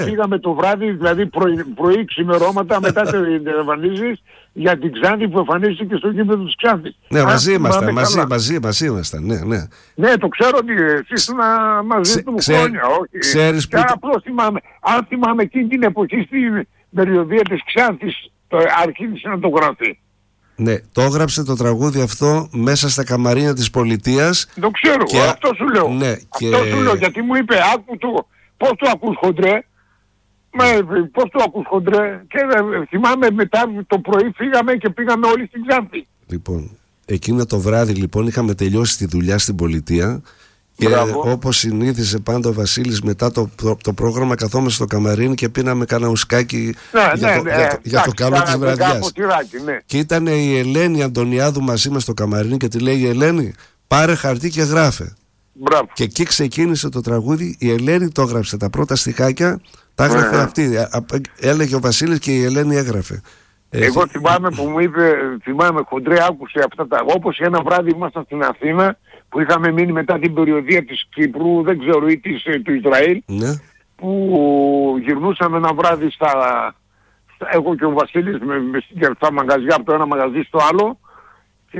πήγαμε το βράδυ, δηλαδή πρωί ξημερώματα μετά τις εμφανίσεις για την Ξάνθη που εμφανίστηκε στο γήπεδο της Ξάνθης. Ναι, μαζί ήμασταν, μαζί ήμασταν, ναι. Ναι, το ξέρω ότι εσείς ήσουν μαζί του χρόνια, όχι. Ξέρεις και απλώς θυμάμαι, αν θυμάμαι εκείνη την εποχή στην περιοδία της Ξάνθης, αρχίδησε να το γράφει. Ναι, το έγραψε το τραγούδι αυτό μέσα στα καμαρίνια της πολιτείας. Το ξέρω, και... αυτό σου λέω. Ναι, αυτό σου λέω, γιατί μου είπε, άκου το, πώς το ακούς χοντρέ. Πώς το ακούς χοντρέ. Και θυμάμαι μετά το πρωί φύγαμε και πήγαμε όλοι στην Ξάνθη. Λοιπόν, εκείνο το βράδυ λοιπόν είχαμε τελειώσει τη δουλειά στην πολιτεία. Και όπως συνήθιζε πάντα ο Βασίλης, μετά το πρόγραμμα καθόμαστε στο καμαρίνι και πίναμε κανένα ουσκάκι για το καλό της βραδιάς. Ναι. Και ήταν η Ελένη Αντωνιάδου μαζί μας στο καμαρίνι και τη λέει η Ελένη, πάρε χαρτί και γράφε. Μπράβο. Και εκεί ξεκίνησε το τραγούδι. Η Ελένη το έγραψε τα πρώτα στιχάκια, τα έγραφε αυτή. Έλεγε ο Βασίλης και η Ελένη έγραφε. Εγώ θυμάμαι που μου είπε, θυμάμαι χοντρέ, άκουσε αυτά τα. Όπως ένα βράδυ ήμασταν στην Αθήνα που είχαμε μείνει μετά την περιοδία της Κύπρου, δεν ξέρω, ή του Ισραήλ, ναι. Που γυρνούσαμε ένα βράδυ εγώ και ο Βασίλης με συγκερφά μαγαζιά από το ένα μαγαζί στο άλλο και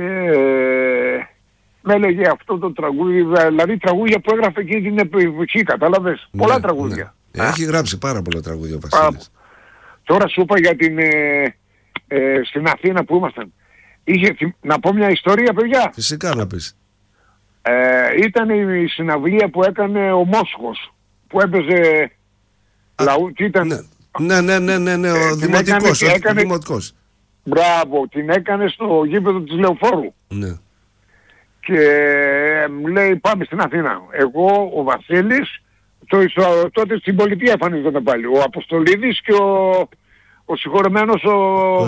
με έλεγε αυτό το τραγούδι, δηλαδή τραγούδια που έγραφε εκείνη την εποχή, κατάλαβες, πολλά τραγούδια. Ναι. Έχει γράψει πάρα πολλά τραγούδια ο Βασίλης. Τώρα σου είπα για την στην Αθήνα που ήμασταν. Να πω μια ιστορία, παιδιά. Φυσικά να πεις. Ήταν η συναυλία που έκανε ο Μόσχος που έπαιζε λαού, τι ήταν. Ναι, ο Δημοτικός. Μπράβο, την έκανε στο γήπεδο της Λεωφόρου. Ναι. Και μου λέει πάμε στην Αθήνα. Εγώ, ο Βασίλης, τότε στην πολιτεία εμφανίζονταν πάλι. Ο Αποστολίδης και ο συγχωρεμένος ο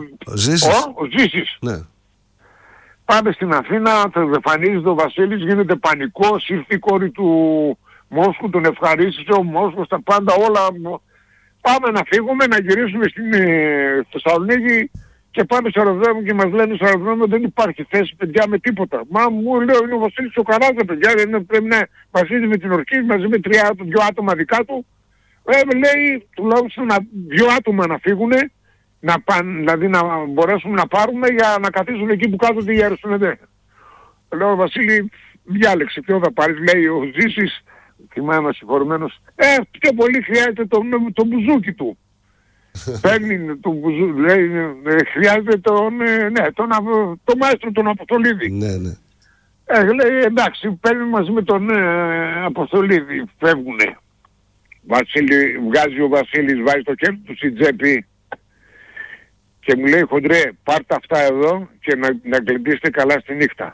Ζήσης. Ναι. Πάμε στην Αθήνα, θα εμφανίζεται ο Βασίλης, γίνεται πανικός, ήρθε η κόρη του Μόσχου, τον ευχαρίστησε ο Μόσχος, τα πάντα όλα. Πάμε να φύγουμε, να γυρίσουμε στο Θεσσαλονίκη και πάμε στο αεροδρόμιο και μας λένε στο αεροδρόμιο δεν υπάρχει θέση παιδιά με τίποτα. Μα μου λέω είναι ο Βασίλης ο Καράζα παιδιά, πρέπει να βασίζει με την ορκή μαζί με δυο άτομα δικά του. Λέει τουλάχιστον 2 άτομα να φύγουνε, δηλαδή να μπορέσουμε να πάρουμε για να καθίσουν εκεί που κάτω τη Ιερουσαλήμ. Λέω Βασίλη διάλεξε ποιο θα πάρεις, λέει ο Ζήσης, θυμάμαι συγχωρημένος, πιο πολύ χρειάζεται το μπουζούκι του. Παίρνει το μπουζούκι, λέει χρειάζεται το μαέστρο τον Αποστολίδη. Ναι. Λέει εντάξει, παίρνει μαζί με τον Αποστολίδη, φεύγουνε. Βγάζει ο Βασίλης, βάζει το χέρι του στην τσέπη και μου λέει χοντρέ πάρτε αυτά εδώ και να κλειτήσετε καλά στη νύχτα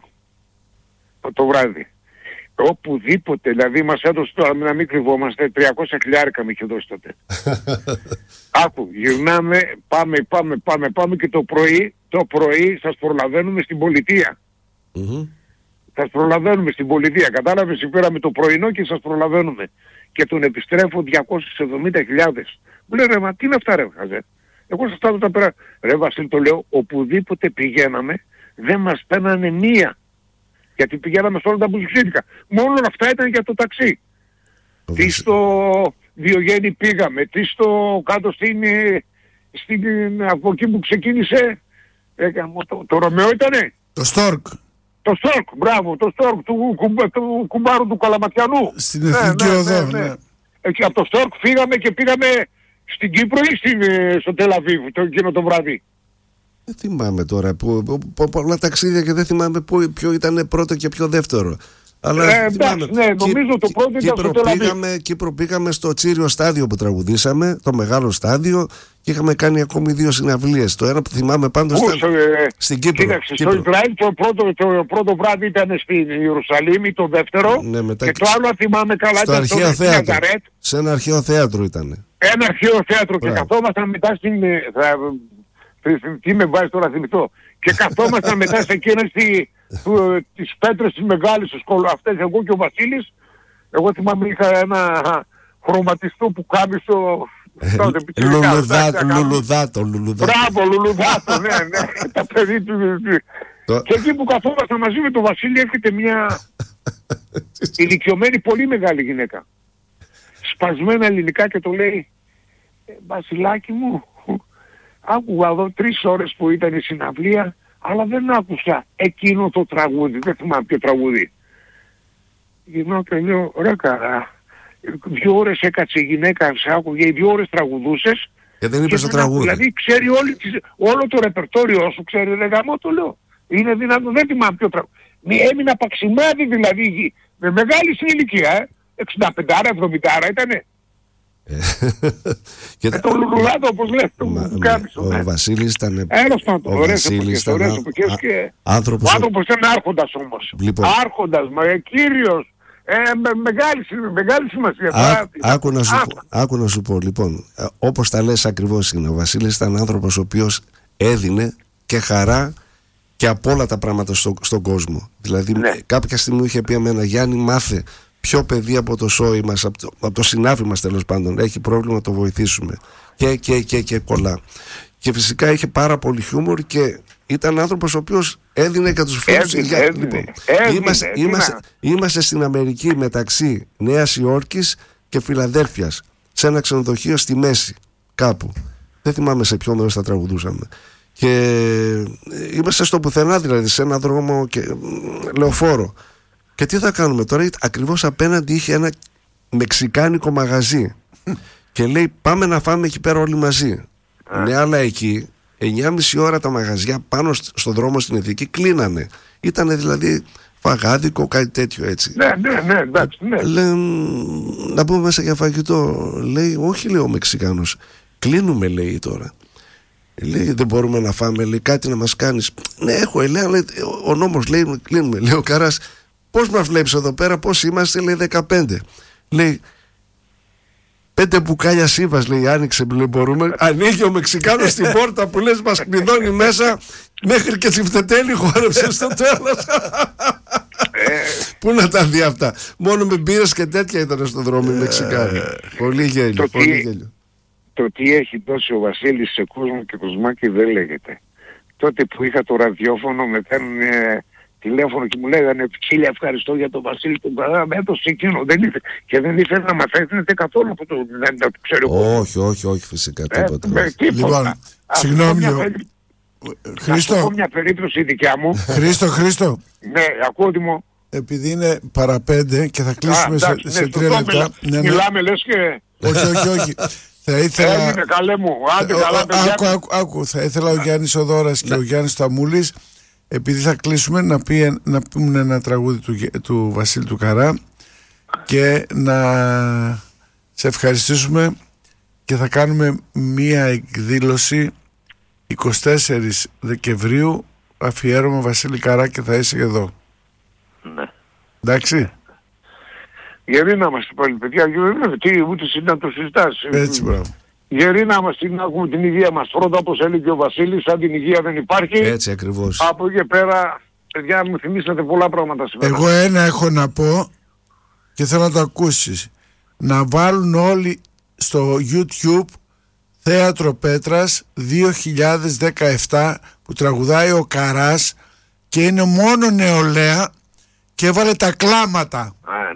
το βράδυ. Οπουδήποτε, δηλαδή μας έδωσε τώρα, να μην κρυβόμαστε, 300 χιλιάρικα με είχε δώσει τότε. Άκου, γυρνάμε, πάμε και το πρωί σας προλαβαίνουμε στην πολιτεία. Σας προλαβαίνουμε στην πολιτεία, κατάλαβες, πήραμε το πρωινό και σας προλαβαίνουμε. Και τον επιστρέφω 270.000. Μου λέει ρε μα τι είναι αυτά ρε χαζέ. Εγώ σας τα πέρα. Ρε Βασίλη το λέω, οπουδήποτε πηγαίναμε δεν μας παίρνανε μία. Γιατί πηγαίναμε σε όλα τα μπουζουξίδικα. Μόνο αυτά ήταν για το ταξί. Τι στο Διογέννη πήγαμε, τι στο κάτω από εκεί που ξεκίνησε. Το Ρωμαίο ήτανε. Το Στόρκ. Το Στόρκ, μπράβο, το Στόρκ του κουμπάρου του Καλαματιανού. Στην Εθνική Οδό, ναι. Εκεί από το Στόρκ φύγαμε και πήγαμε στην Κύπρο ή στο Τελαβίβ εκείνο το βράδυ. Δεν θυμάμαι τώρα, πολλά ταξίδια και δεν θυμάμαι ποιο ήταν πρώτο και ποιο δεύτερο. Αλλά εντάξει, ναι, νομίζω το πρώτο ήταν στο Τελαβίβ. Κύπρο πήγαμε στο Τσίριο στάδιο που τραγουδήσαμε, το μεγάλο στάδιο, και είχαμε κάνει ακόμη 2 συναυλίες. Το ένα που θυμάμαι πάντως ήταν στην Κύπρο. Κοίταξε, στο Ισραήλ το πρώτο βράδυ ήταν στην Ιερουσαλήμ, το δεύτερο, ναι, και το άλλο θυμάμαι καλά στο ήταν στο Ναζαρέτ. Σε ένα αρχαίο θέατρο ήταν. Ένα αρχαίο θέατρο και καθόμασταν μετά στην... Τι με βάζει τώρα θυμηθώ. Και καθόμασταν μετά σε εκείνες τις πέτρες τις μεγάλες αυτές, εγώ και ο Βασίλης. Εγώ θυμάμαι είχα ένα χρωματιστό που κάμισο. Λουλουδάτο. Μπράβο, Λουλουδάτο, ναι. Τα παιδί του. Και εκεί που καθόμασταν μαζί με τον Βασίλη έρχεται μια ηλικιωμένη πολύ μεγάλη γυναίκα. σπασμένα ελληνικά και το λέει Βασιλάκι μου, άκουγα εδώ 3 ώρες που ήταν η συναυλία, αλλά δεν άκουσα εκείνο το τραγούδι, δεν θυμάμαι ποιο τραγούδι. Γυρνάω και λέω, ρε καλά, 2 ώρες έκατσε η γυναίκα, σε άκουγε, 2 ώρες τραγουδούσες. Και δεν είπες το τραγούδι. Δηλαδή ξέρει όλο το ρεπερτόριό σου, ξέρει, ρε γαμό το λέω. Είναι δυνατό, δεν θυμάμαι ποιο τραγούδι. Έμεινα παξιμάδι δηλαδή, με μεγάλη στην ηλικία, 65-70 ήτανε. Το λουλουδάτο όπως λέει το Κάμισο. Ο Βασίλης ήταν άνθρωπος. Ο άνθρωπος ήταν άρχοντας όμως. Άρχοντας, κύριος. Μεγάλη σημασία. Άκου να σου πω λοιπόν, όπως τα λες ακριβώς είναι. Ο Βασίλης ήταν άνθρωπος ο οποίος έδινε και χαρά και από όλα τα πράγματα στον κόσμο. Δηλαδή κάποια στιγμή είχε πει εμένα, Γιάννη, μάθε ποιο παιδί από το σόι μας, από το συνάφι μας τέλος πάντων, έχει πρόβλημα να το βοηθήσουμε. Και πολλά. Και φυσικά είχε πάρα πολύ χιούμορ και ήταν άνθρωπος ο οποίος έδινε για τους φίλους. Είμαστε στην Αμερική μεταξύ Νέας Υόρκης και Φιλαδέλφειας, σε ένα ξενοδοχείο στη μέση κάπου. Δεν θυμάμαι σε ποιο μέρος θα τραγουδούσαμε. Και είμαστε στο πουθενά, δηλαδή σε ένα δρόμο και λεωφόρο. Και τι θα κάνουμε τώρα? Ακριβώς απέναντι είχε ένα μεξικάνικο μαγαζί και λέει πάμε να φάμε εκεί πέρα όλοι μαζί. Ναι, αλλά εκεί 9.30 ώρα τα μαγαζιά πάνω στον δρόμο στην Εθνική κλείνανε. Ήτανε δηλαδή φαγάδικο, κάτι τέτοιο έτσι. Ναι, εντάξει, ναι. Λέει, να πούμε μέσα για φαγητό. Λέει, όχι, λέει ο Μεξικάνος, κλείνουμε, λέει τώρα. Λέει, δεν μπορούμε να φάμε, λέει, κάτι να μας κάνεις. Ναι, έχω, λέει, ο νόμος λέει, κλείνουμε. Λέει ο Καράς, πώς μας βλέπεις εδώ πέρα, πώς είμαστε? Λέει 15. Λέει 5 μπουκάλια σύμβας, λέει, άνοιξε, λέει, μπορούμε. Ανοίγει ο Μεξικάνος την πόρτα που λες μας κλειδώνει μέσα, μέχρι και τσιφτετέλη χόρεψε στο τέλος. Πού να τα δει αυτά? Μόνο με μπύρες και τέτοια ήταν στον δρόμο οι Μεξικάνοι. Πολύ γέλιο, πολύ γέλιο. Το τι έχει δώσει ο Βασίλης σε κόσμο και Κοσμάκη δεν λέγεται. Τότε που είχα το ραδιόφωνο με παίρνουν τηλέφωνο και μου λέγανε χίλια ευχαριστώ για τον Βασίλη τον Καρά, με έδωσε εκείνο, και δεν ήθελε να μας έθνεται καθόλου από το δεν το ξέρω. Όχι φυσικά τίποτα. Λοιπόν, συγγνώμη Χρήστο. Να πω μια περίπτωση δικιά μου. Χρήστο. Ναι, ακούω ότι μου. Επειδή είναι παρά 5 και θα κλείσουμε σε 3 λεπτά. Μιλάμε λες και... Όχι. Θα ήθελα... Έμεινε καλέ μου, άντε καλά παιδιά. Άκου, θα ήθελα ο Γιάννης Οδόρας και ο Γιάννης Σταμούλης, επειδή θα κλείσουμε, να πούμε ένα τραγούδι του Βασίλη του Καρά και να σε ευχαριστήσουμε, και θα κάνουμε μία εκδήλωση 24 Δεκεμβρίου, αφιέρωμα Βασίλη Καρά, και θα είσαι εδώ. Ναι. Εντάξει. Γεροί να είμαστε πάλι παιδιά, τι ούτε να το συζητάς. Έτσι, μπράβο. Γεροί να είμαστε, να έχουμε την υγεία μας πρώτα, όπως έλεγε ο Βασίλης, αν την υγεία δεν υπάρχει. Έτσι ακριβώς. Από εκεί πέρα, παιδιά, μου θυμίσατε πολλά πράγματα σήμερα. Εγώ ένα έχω να πω και θέλω να το ακούσεις. Να βάλουν όλοι στο YouTube Θέατρο Πέτρας 2017 που τραγουδάει ο Καράς και είναι μόνο νεολαία και έβαλε τα κλάματα.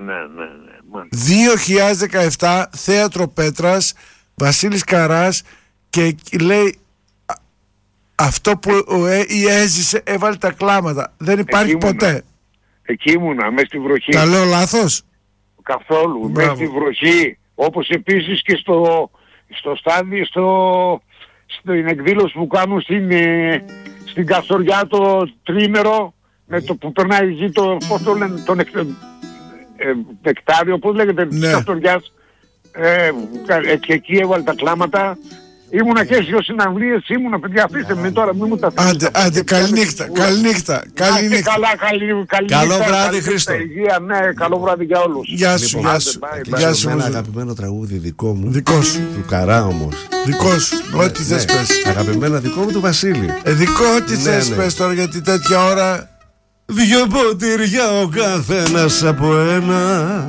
Ναι. 2017 Θέατρο Πέτρας, Βασίλης Καράς, και λέει αυτό που έζησε, έβαλε τα κλάματα. Δεν υπάρχει ποτέ. Εκεί ήμουνα, μες στη βροχή. Τα λέω λάθος? Καθόλου, μες στη βροχή. Όπως επίσης και στο στάδιο, στην εκδήλωση που κάνουν στην Καστοριά το τρίμερο, με το που περνάει εκεί πώς το λένε, τον νεκτάριο, πώς λέγεται, της Καστοριάς. Και εκεί έβαλε τα κλάματα. Ήμουνα και στις συναυλίες, παιδιά, αφήστε με τώρα, μην μου τα αφήσετε. Άντε, καληνύχτα. Καλό βράδυ, Χρήστο. Ναι, καλό βράδυ για όλους. Γεια σου. Ένα αγαπημένο τραγούδι δικό μου. Δικό σου. Του Καρά όμως. Δικό σου, ό,τι θες πες. Αγαπημένο δικό μου του Βασίλη. Δικό ό,τι θες πες τώρα, γιατί τέτοια ώρα. 2 ποτήρια ο καθένας από ένα,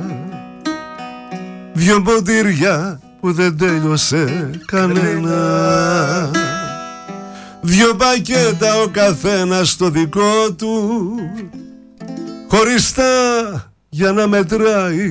2 ποτήρια που δεν τέλειωσε κανένα, 2 πακέτα ο καθένας το δικό του, χωριστά για να μετράει